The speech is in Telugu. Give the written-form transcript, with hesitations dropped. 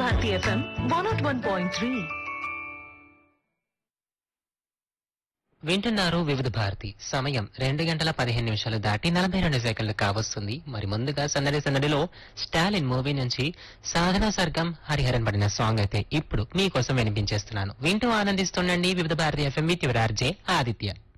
భారతి FM 101.3. వింటున్నారు వివిధ భారతి. సమయం 2 గంటల 15 నిమిషాలు దాటి 42 సెకండ్లు కావస్తుంది. మరి ముందుగా సన్నడి సన్నడిలో స్టాలిన్ మూవీ నుంచి సాధనా సర్గం హరిహరన్ పడిన సాంగ్ అయితే ఇప్పుడు మీకోసం వినిపించేస్తున్నాను. వింటూ ఆనందిస్తుండండి వివిధ Bharati FM with your RJ Aditya.